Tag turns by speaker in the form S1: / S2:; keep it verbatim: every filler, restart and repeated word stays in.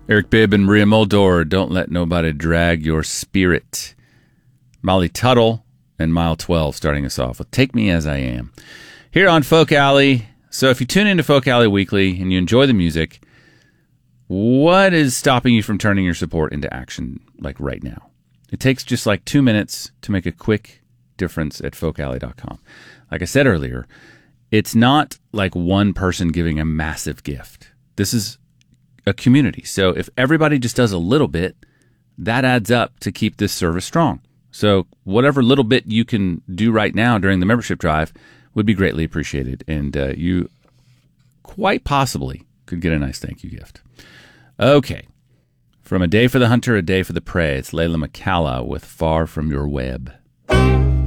S1: Eric Bibb and Maria Muldaur, Don't Let Nobody Drag Your Spirit. Molly Tuttle and Mile twelve starting us off with Take Me As I Am. Here on Folk Alley. So if you tune into Folk Alley Weekly and you enjoy the music, what is stopping you from turning your support into action like right now? It takes just like two minutes to make a quick difference at folk alley dot com. Like I said earlier, it's not like one person giving a massive gift. This is a community. So if everybody just does a little bit, that adds up to keep this service strong. So whatever little bit you can do right now during the membership drive would be greatly appreciated. And uh, you quite possibly could get a nice thank you gift. Okay. From A Day for the Hunter, A Day for the Prey, it's Layla McCalla with Far From Your Web.